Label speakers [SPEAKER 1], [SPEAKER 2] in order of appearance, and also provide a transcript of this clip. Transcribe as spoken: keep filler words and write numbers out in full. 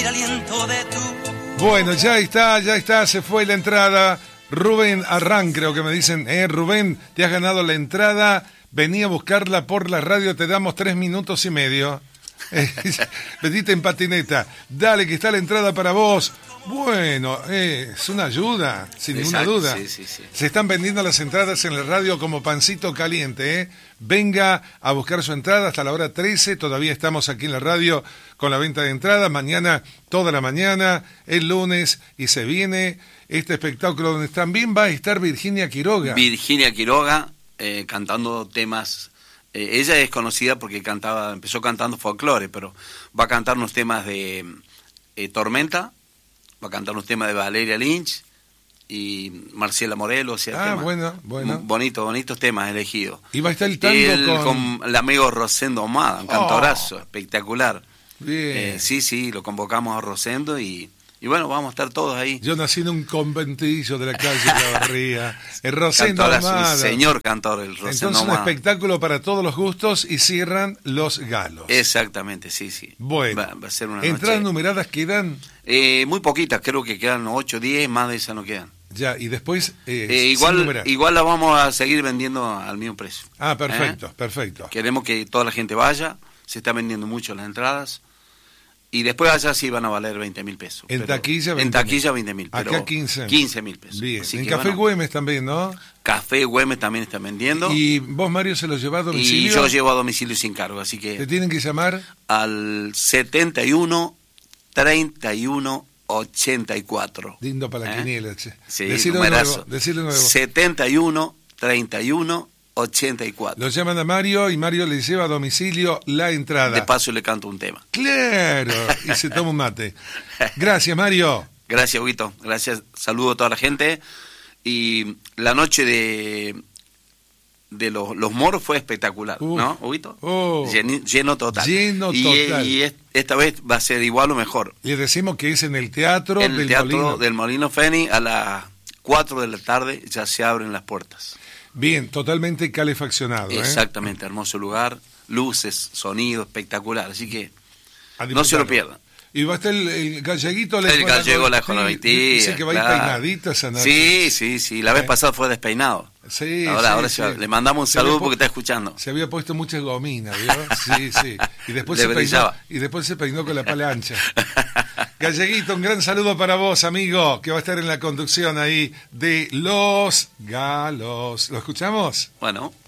[SPEAKER 1] el aliento de tu...
[SPEAKER 2] Bueno, ya está, ya está, se fue la entrada. Rubén Arrán, creo que me dicen, eh, Rubén, te has ganado la entrada, vení a buscarla por la radio, te damos tres minutos y medio. Venite en patineta, dale que está la entrada para vos. Bueno, eh, es una ayuda, sin ninguna duda.
[SPEAKER 3] Sí, sí, sí.
[SPEAKER 2] Se están vendiendo las entradas en la radio como pancito caliente, ¿eh? Venga a buscar su entrada hasta la hora trece, todavía estamos aquí en la radio con la venta de entradas, mañana toda la mañana, el lunes, y se viene este espectáculo donde también va a estar Virginia Quiroga.
[SPEAKER 3] Virginia Quiroga, eh, cantando temas... Eh, ella es conocida porque cantaba, empezó cantando folclore, pero va a cantar unos temas de eh, Tormenta, va a cantar unos temas de Valeria Lynch y Marcela Morelos. O sea,
[SPEAKER 2] ah,
[SPEAKER 3] temas,
[SPEAKER 2] bueno, bueno.
[SPEAKER 3] Bonitos, bonitos temas elegidos.
[SPEAKER 2] Y va a estar el tango
[SPEAKER 3] el,
[SPEAKER 2] con...
[SPEAKER 3] con el amigo Rosendo Ahumada, un cantorazo,
[SPEAKER 2] oh,
[SPEAKER 3] espectacular.
[SPEAKER 2] Bien.
[SPEAKER 3] Eh, sí, sí, lo convocamos a Rosendo y... Y bueno, vamos a estar todos ahí.
[SPEAKER 2] Yo nací en un conventillo de la calle Chavarría. El Rosendo
[SPEAKER 3] Ahumada.
[SPEAKER 2] Un
[SPEAKER 3] señor cantor, el Rosendo
[SPEAKER 2] Entonces
[SPEAKER 3] Ahumada.
[SPEAKER 2] un espectáculo para todos los gustos y cierran los galos.
[SPEAKER 3] Exactamente, sí, sí.
[SPEAKER 2] Bueno,
[SPEAKER 3] va, va a ser una
[SPEAKER 2] ¿entradas
[SPEAKER 3] noche...
[SPEAKER 2] numeradas quedan?
[SPEAKER 3] Eh, muy poquitas, creo que quedan ocho, diez, más de esas no quedan.
[SPEAKER 2] Ya, y después... Eh,
[SPEAKER 3] Eh,
[SPEAKER 2] sin
[SPEAKER 3] igual,
[SPEAKER 2] numerar.
[SPEAKER 3] igual la vamos a seguir vendiendo al mismo precio.
[SPEAKER 2] Ah, perfecto,
[SPEAKER 3] ¿Eh?
[SPEAKER 2] perfecto.
[SPEAKER 3] Queremos que toda la gente vaya, se están vendiendo mucho las entradas. Y después allá sí van a valer veinte mil pesos.
[SPEAKER 2] En
[SPEAKER 3] pero,
[SPEAKER 2] taquilla veinte
[SPEAKER 3] En taquilla veinte mil.
[SPEAKER 2] Acá quince.
[SPEAKER 3] quince mil pesos.
[SPEAKER 2] Bien,
[SPEAKER 3] Así
[SPEAKER 2] en
[SPEAKER 3] que,
[SPEAKER 2] Café
[SPEAKER 3] bueno,
[SPEAKER 2] Güemes también, ¿no?
[SPEAKER 3] Café Güemes también están vendiendo. Y,
[SPEAKER 2] ¿Y vos, Mario, se lo llevás a domicilio?
[SPEAKER 3] y yo llevo a domicilio sin cargo, así que...
[SPEAKER 2] ¿Te tienen que llamar?
[SPEAKER 3] Al setenta y uno, treinta y uno, ochenta y cuatro.
[SPEAKER 2] Lindo para la
[SPEAKER 3] ¿Eh?
[SPEAKER 2] quiniela, che.
[SPEAKER 3] Sí,
[SPEAKER 2] decilo de nuevo, decilo de nuevo.
[SPEAKER 3] setenta y uno, treinta y uno, ochenta y cuatro.
[SPEAKER 2] Lo llaman a Mario y Mario le lleva a domicilio la entrada.
[SPEAKER 3] De paso le canto un tema.
[SPEAKER 2] Claro, y se toma un mate. Gracias, Mario.
[SPEAKER 3] Gracias, Huguito. Gracias. Saludo a toda la gente. Y la noche de de los, los moros fue espectacular,
[SPEAKER 2] Uf,
[SPEAKER 3] ¿no, Huguito?
[SPEAKER 2] Oh,
[SPEAKER 3] lleno, lleno total.
[SPEAKER 2] Lleno
[SPEAKER 3] y,
[SPEAKER 2] total.
[SPEAKER 3] Y es, esta vez va a ser igual o mejor.
[SPEAKER 2] Le decimos que es en el Teatro
[SPEAKER 3] En el
[SPEAKER 2] del
[SPEAKER 3] Teatro
[SPEAKER 2] Molino.
[SPEAKER 3] del Molino Feni a las cuatro de la tarde ya se abren las puertas.
[SPEAKER 2] Bien, totalmente calefaccionado.
[SPEAKER 3] Exactamente, ¿eh? Hermoso lugar, luces, sonido espectacular, así que
[SPEAKER 2] A
[SPEAKER 3] no se lo
[SPEAKER 2] disfrutarlo.
[SPEAKER 3] pierdan.
[SPEAKER 2] Y va a estar el, el galleguito.
[SPEAKER 3] El gallego la Jonamitía.
[SPEAKER 2] Dice que va a ir
[SPEAKER 3] claro.
[SPEAKER 2] peinadito esa noche.
[SPEAKER 3] Sí, sí, sí, la vez
[SPEAKER 2] ¿Eh?
[SPEAKER 3] pasada fue despeinado.
[SPEAKER 2] Sí,
[SPEAKER 3] ahora
[SPEAKER 2] sí,
[SPEAKER 3] ahora
[SPEAKER 2] sí.
[SPEAKER 3] se- le mandamos un
[SPEAKER 2] Se había
[SPEAKER 3] saludo
[SPEAKER 2] pu-
[SPEAKER 3] porque está escuchando.
[SPEAKER 2] Se había puesto muchas gominas, ¿vio? Sí, sí. Y después,
[SPEAKER 3] Le
[SPEAKER 2] se peinó,
[SPEAKER 3] brillaba.
[SPEAKER 2] y después se peinó con la pala ancha. Galleguito, un gran saludo para vos, amigo, que va a estar en la conducción ahí de Los Galos. ¿Lo escuchamos?
[SPEAKER 3] Bueno.